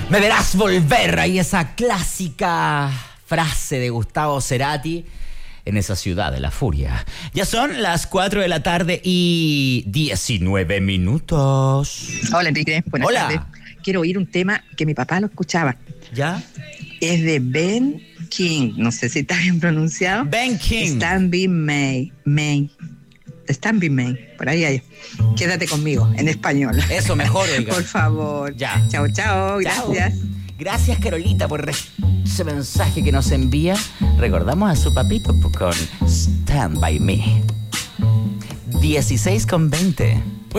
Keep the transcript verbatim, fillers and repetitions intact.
Me verás volver, ahí esa clásica frase de Gustavo Cerati en esa ciudad de la furia. Ya son las cuatro de la tarde y diecinueve minutos. Hola, Enrique. Buenas Hola. tardes. Quiero oír un tema que mi papá lo escuchaba. ¿Ya? Es de Ben King. No sé si está bien pronunciado. Ben King. Stand By Me. May. Stand By Me. Por ahí hay. Quédate conmigo, en español. Eso, mejor, oiga. Por favor. Ya. Chao, chao. Gracias. Chao. Gracias, Carolita, por ese mensaje que nos envía. Recordamos a su papito con Stand By Me. dieciséis con veinte.